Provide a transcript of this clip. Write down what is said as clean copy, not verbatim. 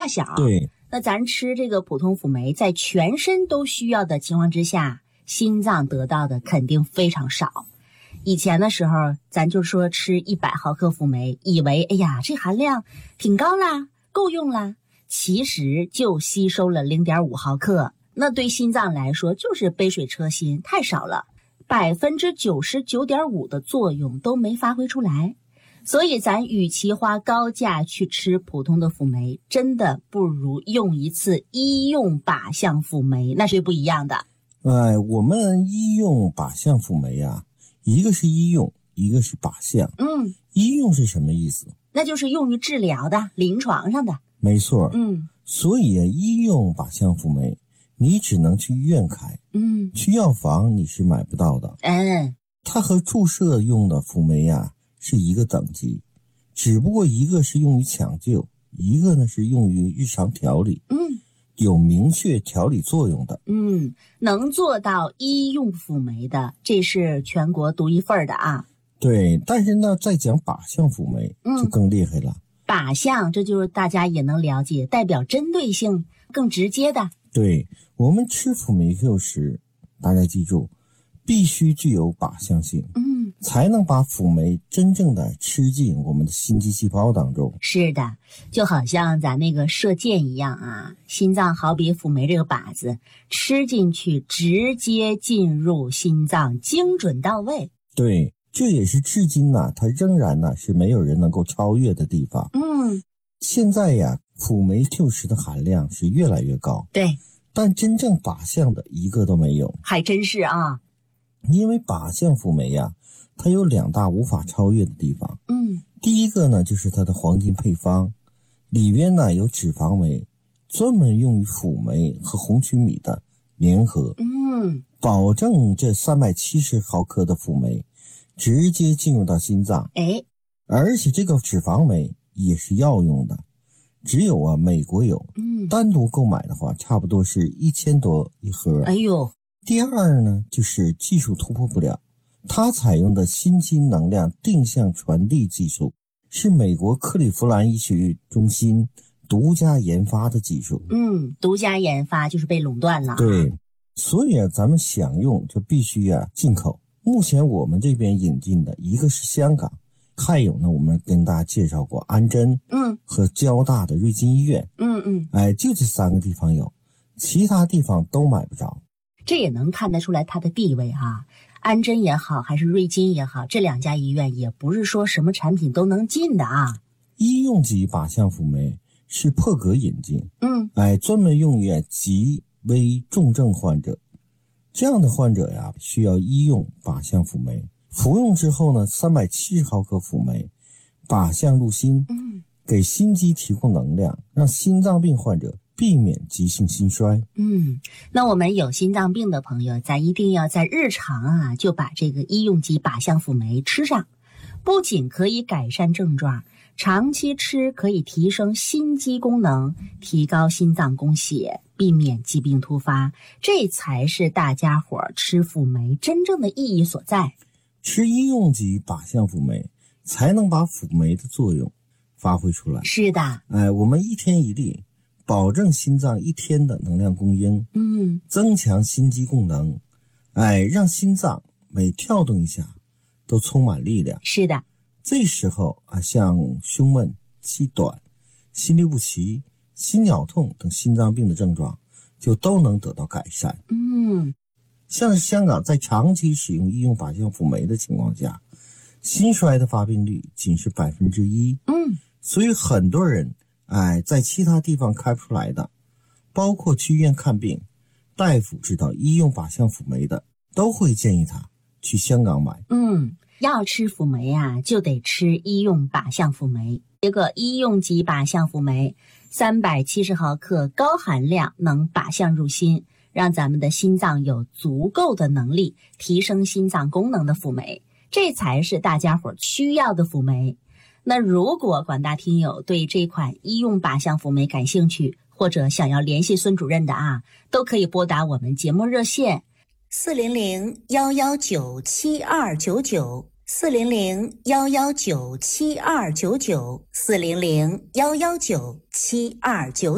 小。 对， 那咱吃这个普通辅酶，在全身都需要的情况之下，心脏得到的肯定非常少。以前的时候，咱就说吃100毫克辅酶，以为哎呀这含量挺高啦，够用啦，其实就吸收了0.5毫克，那对心脏来说就是杯水车薪，太少了，99.5%的作用都没发挥出来。所以咱与其花高价去吃普通的辅酶，真的不如用一次医用靶向辅酶，那是不一样的。 我们医用靶向辅酶啊，一个是医用，一个是靶向。医用是什么意思？ 那就是用于治疗的，临床上的。 没错。所以医用靶向辅酶你只能去医院开，去药房你是买不到的。它和注射用的辅酶啊是一个等级，只不过一个是用于抢救，一个呢是用于日常调理。有明确调理作用的。 能做到医用辅酶的，这是全国独一份的啊。 对，但是呢再讲靶向辅酶就更厉害了。 靶向，这就是大家也能了解，代表针对性更直接的。 对，我们吃辅酶 Q 时，大家记住必须具有靶向性，才能把辅酶真正的吃进我们的心肌细胞当中。 是的，就好像咱那个射箭一样啊，心脏好比辅酶这个靶子，吃进去直接进入心脏，精准到位。 对，这也是至今呢，它仍然呢是没有人能够超越的地方。现在呀，辅酶 Q10的含量是越来越高。 对， 但真正靶向的一个都没有。 还真是啊。 因为靶向辅酶呀，它有2大无法超越的地方。第一个呢，就是它的黄金配方，里边呢有脂肪酶，专门用于辅酶和红曲米的联合。保证这370毫克的辅酶直接进入到心脏。而且这个脂肪酶也是药用的，只有美国有。单独购买的话，差不多是1000多一盒。 哎呦。 第二呢，就是技术突破不了，它采用的心肌能量定向传递技术是美国克利夫兰医学中心独家研发的技术。 独家研发就是被垄断了。 对，所以咱们想用就必须进口。目前我们这边引进的一个是香港，还有呢我们跟大家介绍过安贞和交大的瑞金医院。就这3个地方有，其他地方都买不着。 这也能看得出来它的地位啊。安贞也好，还是瑞金也好，这2家医院也不是说什么产品都能进的啊。 医用级靶向辅酶是破格引进，专门用于极危重症患者。这样的患者呀，需要医用靶向辅酶。服用之后呢，370毫克辅酶靶向入心，给心肌提供能量，让心脏病患者避免急性心衰。 那我们有心脏病的朋友，咱一定要在日常就把这个医用级靶向辅酶吃上，不仅可以改善症状，长期吃可以提升心肌功能，提高心脏供血，避免疾病突发，这才是大家伙吃辅酶真正的意义所在。 吃医用级靶向辅酶才能把辅酶的作用发挥出来。 是的， 我们1天1粒，保证心脏1天的能量供应，增强心肌功能，让心脏每跳动一下都充满力量。 是的， 这时候像胸闷、气短、心律不齐、心绞痛等心脏病的症状就都能得到改善。像是香港在长期使用医用靶向辅酶的情况下，心衰的发病率仅是1%。所以很多人在其他地方开不出来的，包括去医院看病，大夫知道医用靶向辅酶的，都会建议他去香港买。 要吃辅酶就得吃医用靶向辅酶。这个医用级靶向辅酶370毫克高含量，能靶向入心，让咱们的心脏有足够的能力提升心脏功能的辅酶，这才是大家伙需要的辅酶。那如果广大听友对这款医用靶向辅酶感兴趣，或者想要联系孙主任的都可以拨打我们节目热线400-119-7299，400-119-7299，400-119-7299。